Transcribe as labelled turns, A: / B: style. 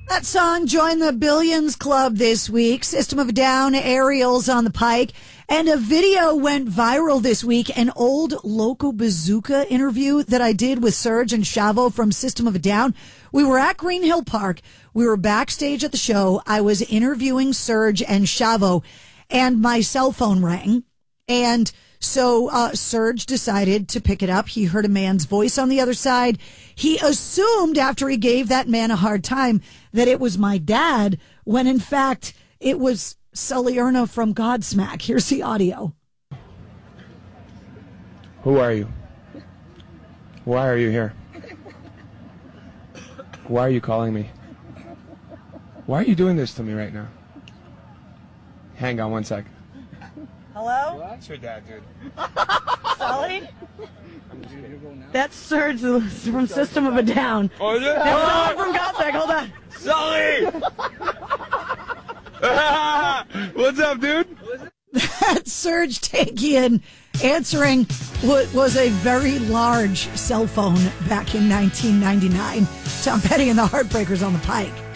A: That song joined the Billions Club this week. System of a Down, Aerials on the Pike. And a video went viral this week, an old Loco Bazooka interview that I did with Serge and Chavo from System of a Down. We were at Green Hill Park. We were backstage at the show. I was interviewing Serge and Chavo, and my cell phone rang. And so Serge decided to pick it up. He heard a man's voice on the other side. He assumed after he gave that man a hard time that it was my dad, when in fact it was Sully Erna from Godsmack. Here's the audio.
B: Who are you? Why are you here? Why are you calling me? Why are you doing this to me right now? Hang on one sec.
C: Hello?
B: That's your dad, dude.
C: Sully? That's Serge from System of a Down.
B: Oh, yeah?
C: That's Sully from Godsmack. Hold on.
B: Sully! What's up, dude?
A: That's Serge Tankian answering what was a very large cell phone back in 1999. Tom Petty and the Heartbreakers on the Pike.